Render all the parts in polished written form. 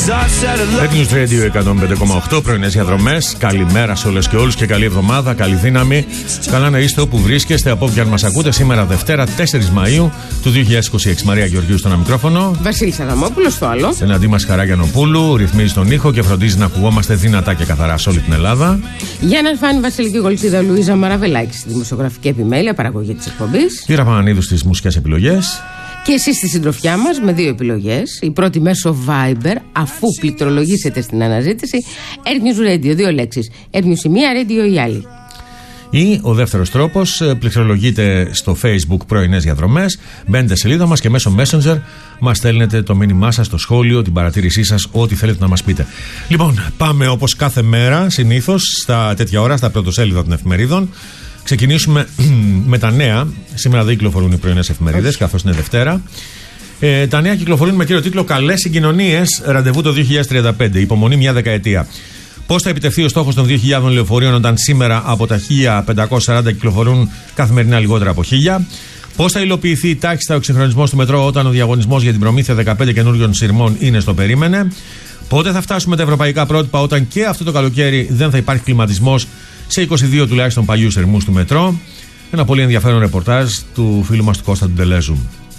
News Radio 105,8, πρωινές διαδρομές. Καλημέρα σε όλες και όλους και καλή εβδομάδα, καλή δύναμη. Καλά να είστε όπου βρίσκεστε, από όποιον μας ακούτε. Σήμερα Δευτέρα 4 Μαΐου του 2026. Μαρία Γεωργίου στο ένα μικρόφωνο. Βασίλης Αδαμόπουλος στο άλλο. Εναντί μας Χαράγιανοπούλου, ρυθμίζει τον ήχο και φροντίζει να ακουγόμαστε δυνατά και καθαρά σε όλη την Ελλάδα. Γιάννα Αλφάνη, Βασιλική Γολτσίδα, Λουίζα Μαραβελάκη στη δημοσιογραφική επιμέλεια, παραγωγή της εκπομπής. Κύρα Πανανίδου στις μουσικές επιλογές. Και εσείς στη συντροφιά μας με δύο επιλογές. Η πρώτη μέσω Viber, αφού πληκτρολογήσετε στην αναζήτηση Earth News Radio, δύο λέξεις. Earth News η μία, Radio η άλλη. Ή ο δεύτερος τρόπος, πληκτρολογείτε στο Facebook πρωινές διαδρομές, μπαίνετε σελίδα μας και μέσω Messenger μας στέλνετε το μήνυμά σας, το σχόλιο, την παρατήρησή σας, ό,τι θέλετε να μας πείτε. Λοιπόν, πάμε όπως κάθε μέρα, συνήθως, στα τέτοια ώρα, στα πρωτοσέλιδα των εφημερίδων. Ξεκινήσουμε με τα νέα. Σήμερα δεν κυκλοφορούν οι πρωινές εφημερίδες, καθώς είναι Δευτέρα. Τα νέα κυκλοφορούν με κύριο τίτλο «Καλές συγκοινωνίες, ραντεβού το 2035. Υπομονή μια δεκαετία». Πώς θα επιτευχθεί ο στόχος των 2.000 λεωφορείων όταν σήμερα από τα 1.540 κυκλοφορούν καθημερινά λιγότερα από 1.000. Πώς θα υλοποιηθεί η τάχιστα ο εξυγχρονισμός του μετρό όταν ο διαγωνισμός για την προμήθεια 15 καινούριων σειρμών είναι στο περίμενε. Πότε θα φτάσουμε τα ευρωπαϊκά πρότυπα όταν και αυτό το καλοκαίρι δεν θα υπάρχει κλιματισμός σε 22 τουλάχιστον παλιούς σειρμούς του μετρό. Ένα πολύ ενδιαφέρον ρεπορτάζ του φίλου μας του Κώστα του Ντελέζου.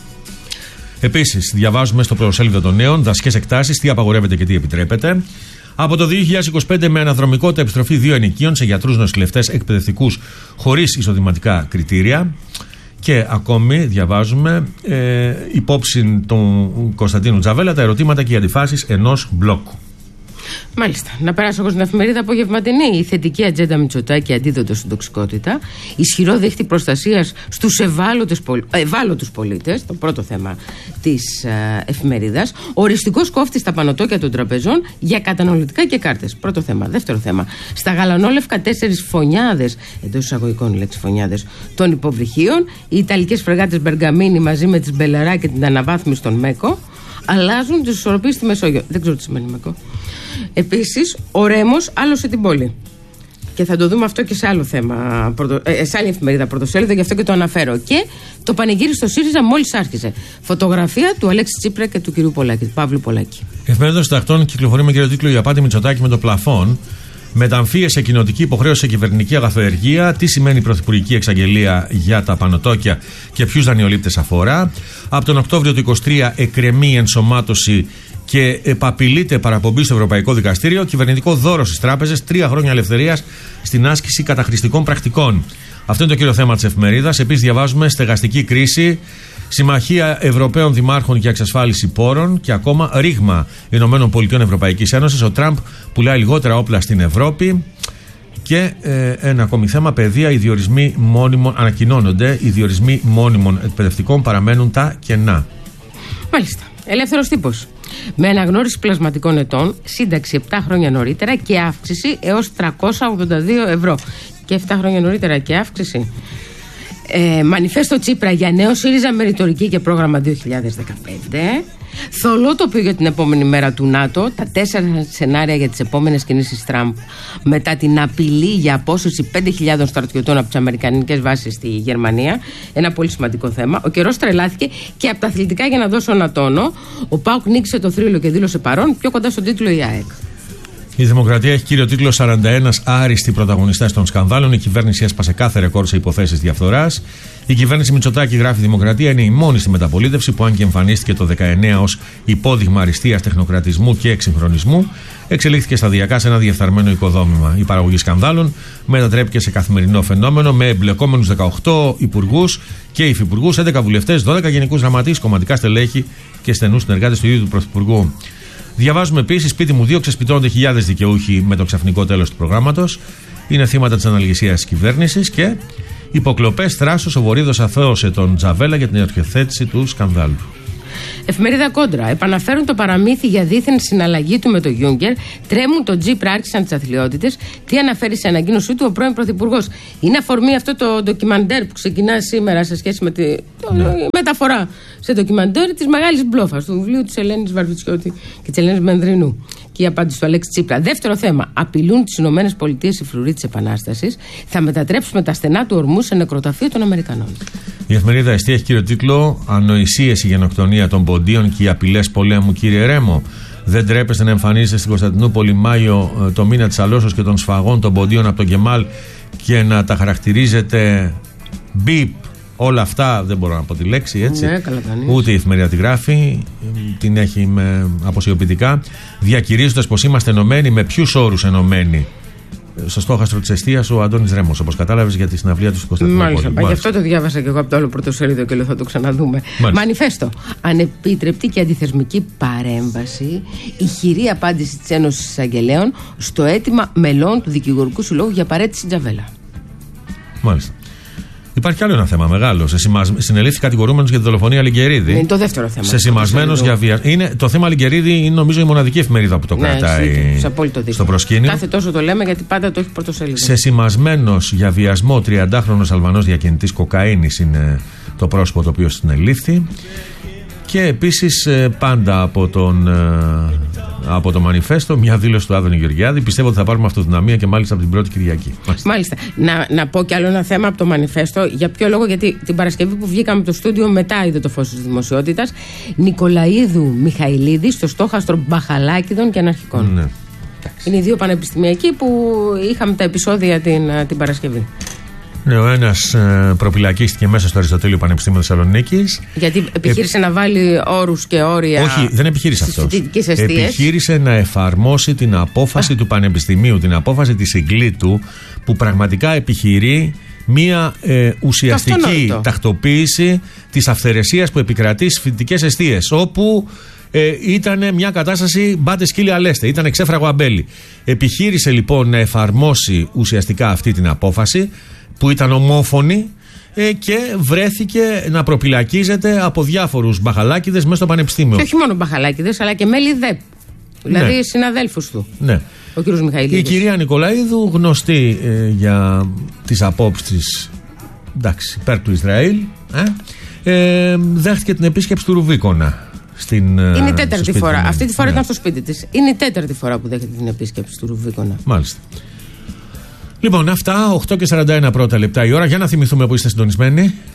Επίσης, διαβάζουμε στο πρωτοσέλιδο των νέων δασικές εκτάσεις, τι απαγορεύεται και τι επιτρέπεται. Από το 2025 με αναδρομικότητα επιστροφή 2 ενοικίων σε γιατρούς, νοσηλευτές, εκπαιδευτικούς χωρίς εισοδηματικά κριτήρια. Και ακόμη διαβάζουμε υπόψη του Κωνσταντίνου Τζαβέλα τα ερωτήματα και οι αντιφάσεις ενός μπλόκου. Μάλιστα. Να περάσω εγώ στην εφημερίδα απογευματινή. Η θετική ατζέντα Μητσοτάκη αντίδοτο στην τοξικότητα. Ισχυρό δίχτυ προστασίας στους ευάλωτους πολίτες. Το πρώτο θέμα της εφημερίδας. Οριστικός κόφτης στα πανωτόκια των τραπεζών για καταναλωτικά και κάρτες. Πρώτο θέμα. Δεύτερο θέμα. Στα γαλανόλευκα 4 φωνιάδες, εντός εισαγωγικών η λέξη φωνιάδες, των υποβρυχίων. Οι Ιταλικές φρεγάτες Μπεργαμίνη μαζί με τις Μπελερά και την αναβάθμιση των ΜΕΚΟ αλλάζουν τις ισορροπίες στη Μεσόγειο. Δεν ξέρω τι σημαίνει ΜΕΚΟ. Επίσης, ο Ρέμος άλωσε την πόλη. Και θα το δούμε αυτό και σε άλλο θέμα, σε άλλη εφημερίδα πρωτοσέλιδο, γι' αυτό και το αναφέρω. Και το πανηγύρι στο ΣΥΡΙΖΑ μόλις άρχισε. Φωτογραφία του Αλέξη Τσίπρα και του κυρίου Πολάκη, του Παύλου Πολάκη. Η εφημερίδα Συντακτών κυκλοφορεί με κύριο τίτλο «Η απάτη Μητσοτάκη με το πλαφόν». Μεταμφίεση κοινοτική υποχρέωση σε κυβερνητική αγαθοεργία. Τι σημαίνει πρωθυπουργική εξαγγελία για τα πανωτόκια και ποιους δανειολήπτες αφορά. Από τον Οκτώβριο του 2023 εκκρεμεί ενσωμάτωση και επαπειλείται παραπομπή στο Ευρωπαϊκό Δικαστήριο. Κυβερνητικό δώρο στις τράπεζες, 3 χρόνια ελευθερίας στην άσκηση καταχρηστικών πρακτικών. Αυτό είναι το κύριο θέμα της εφημερίδας. Επίσης, διαβάζουμε στεγαστική κρίση, Συμμαχία Ευρωπαίων Δημάρχων για εξασφάλιση πόρων και ακόμα ρήγμα ΗΠΑ Ευρωπαϊκής Ένωσης. Ο Τραμπ πουλάει λιγότερα όπλα στην Ευρώπη. Και ένα ακόμη θέμα, παιδεία, οι διορισμοί μόνιμων, ανακοινώνονται, οι διορισμοί μόνιμων εκπαιδευτικών παραμένουν τα κενά. Μάλιστα. Ελεύθερος τύπος. Με αναγνώριση πλασματικών ετών, σύνταξη 7 χρόνια νωρίτερα και αύξηση έως 382 ευρώ. Και 7 χρόνια νωρίτερα και αύξηση. Μανιφέστο Τσίπρα για νέο ΣΥΡΙΖΑ με ρητορική και πρόγραμμα 2015. Θολότοπιο για την επόμενη μέρα του ΝΑΤΟ. Τα 4 σενάρια για τις επόμενες κινήσεις Τραμπ μετά την απειλή για απόσυρση 5.000 στρατιωτών από τις αμερικανικές βάσεις στη Γερμανία. Ένα πολύ σημαντικό θέμα. Ο καιρός τρελάθηκε και από τα αθλητικά, για να δώσω ένα τόνο. Ο ΠΑΟΚ νίκησε το θρύλο και δήλωσε παρόν, πιο κοντά στον τίτλο η ΑΕΚ. Η Δημοκρατία έχει κύριο τίτλο 41 άριστοι πρωταγωνιστές των σκανδάλων. Η κυβέρνηση έσπασε κάθε ρεκόρ σε υποθέσεις διαφθοράς. Η κυβέρνηση Μητσοτάκη, γράφει Δημοκρατία, είναι η μόνη στη μεταπολίτευση που, αν και εμφανίστηκε το 19 ως υπόδειγμα αριστείας, τεχνοκρατισμού και εξυγχρονισμού, εξελίχθηκε σταδιακά σε ένα διεφθαρμένο οικοδόμημα. Η παραγωγή σκανδάλων μετατρέπηκε σε καθημερινό φαινόμενο με εμπλεκόμενους 18 υπουργούς και υφυπουργούς, 11 βουλευτές, 12 γενικούς γραμματείς, κομματικά στελέχη και στενούς συνεργάτες του ίδιου του Πρωθυπουργού. Διαβάζουμε επίσης: σπίτι μου 2 ξεσπιτώνονται χιλιάδες δικαιούχοι με το ξαφνικό τέλος του προγράμματος. Είναι θύματα της αναλγησίας της κυβέρνησης. Και υποκλοπές, θράσος, ο Βορίδος αθώωσε τον Τζαβέλα για την υιοθέτηση του σκανδάλου. Εφημερίδα Κόντρα. Επαναφέρουν το παραμύθι για δίθεν συναλλαγή του με τον Γιούγκερ. Τρέμουν τον Τσίπρα, άρχισαν τις αθλιότητες. Τι αναφέρει σε ανακοίνωσή του ο πρώην Πρωθυπουργός. Είναι αφορμή αυτό το ντοκιμαντέρ που ξεκινά σήμερα σε σχέση με τη μεταφορά σε ντοκιμαντέρ της μεγάλης μπλόφας του βιβλίου της Ελένης Βαρβιτσιώτη και της Ελένης Μενδρινού. Και η απάντηση του Αλέξη Τσίπρα. Δεύτερο θέμα. Απειλούν τις ΗΠΑ οι φρουροί της Επανάστασης. Θα μετατρέψουμε τα στενά του ορμού σε νεκροταφείο των Αμερικανών. Η εφημερίδα Εστία έχει κύριο τίτλο «Ανοησίες η γενοκτονία των ποντίων και οι απειλές πολέμου, κύριε Ρέμο». Δεν τρέπεστε να εμφανίζεστε στην Κωνσταντινούπολη Μάιο, το μήνα της αλώσεως και των σφαγών των ποντίων από τον Κεμάλ, και να τα χαρακτηρίζετε μπιπ. Όλα αυτά δεν μπορώ να πω τη λέξη, έτσι. Ναι, καλά κανείς. Ούτε η εφημερίδα τη γράφει, την έχει με αποσιοποιητικά, διακηρύζοντας πως είμαστε ενωμένοι. Με ποιους όρους ενωμένοι? Στο στόχαστρο της εστίας ο Αντώνης Ρέμος, όπως κατάλαβες, για τη συναυλία του στην Κωνσταντινούπολη. Μάλιστα. Γι' αυτό το διάβασα και εγώ από το άλλο πρωτοσέλιδο και λέω θα το ξαναδούμε. Μανιφέστο. Ανεπίτρεπτη και αντιθεσμική παρέμβαση. Ηχηρή απάντηση της Ένωσης Εισαγγελέων στο αίτημα μελών του Δικηγορικού Συλλόγου για παραίτηση Τζαβέλα. Μάλιστα. Υπάρχει άλλο ένα θέμα μεγάλο. Συνελήφθη κατηγορούμενος για τη δολοφονία Λιγκερίδη. Είναι το δεύτερο θέμα. Σεσημασμένος για βιασμό. Το θέμα Λιγκερίδη είναι νομίζω η μοναδική εφημερίδα που το κρατάει στο προσκήνιο. Κάθε τόσο το λέμε γιατί πάντα το έχει πρωτοσέλιδο. Σεσημασμένος για βιασμό 30χρονος Αλβανός διακινητής κοκαίνης είναι το πρόσωπο το οποίο συνελήφθη. Και επίσης πάντα από το Μανιφέστο μια δήλωση του Άδωνη Γεωργιάδη. Πιστεύω ότι θα πάρουμε αυτοδυναμία και μάλιστα από την πρώτη Κυριακή. Μάλιστα. Να πω κι άλλο ένα θέμα από το Μανιφέστο. Για ποιο λόγο? Γιατί την Παρασκευή που βγήκαμε από το στούντιο μετά είδε το φως της δημοσιότητας. Νικολαΐδου Μιχαηλίδη στο στόχαστρο Μπαχαλάκηδων και Αναρχικών. Ναι. Είναι οι δύο πανεπιστημιακοί που είχαμε τα επεισόδια την Παρασκευή. Ναι, ο ένας προπυλακίστηκε μέσα στο Αριστοτέλειο Πανεπιστήμιο Θεσσαλονίκης. Γιατί επιχείρησε να βάλει όρους και όρια. Όχι, δεν επιχείρησε αυτός. Επιχείρησε να εφαρμόσει την απόφαση του Πανεπιστημίου, την απόφαση της Συγκλήτου, που πραγματικά επιχειρεί μία ουσιαστική τακτοποίηση της αυθαιρεσίας που επικρατεί στις φοιτητικές εστίες, όπου ήταν μια κατάσταση μπάτε σκύλι αλέστε, ήταν εξέφραγο αμπέλι. Επιχείρησε λοιπόν να εφαρμόσει ουσιαστικά αυτή την απόφαση, που ήταν ομόφωνη, και βρέθηκε να προπυλακίζεται από διάφορους μπαχαλάκηδες μέσα στο πανεπιστήμιο. Και όχι μόνο μπαχαλάκηδες, αλλά και μέλη ΔΕΠ. Δηλαδή ναι, συναδέλφους του. Ναι. Ο κ. Μιχαηλίδης. Η κυρία Νικολαΐδου, γνωστή για τις απόψεις της, εντάξει, υπέρ του Ισραήλ, δέχτηκε την επίσκεψη του Ρουβίκονα. Είναι η τέταρτη φορά. Αυτή τη φορά ήταν στο σπίτι της. Είναι η τέταρτη φορά που δέχεται την επίσκεψη του Ρουβίκονα. Μάλιστα. Λοιπόν, αυτά, 8:41 πρώτα λεπτά η ώρα. Για να θυμηθούμε που είστε συντονισμένοι.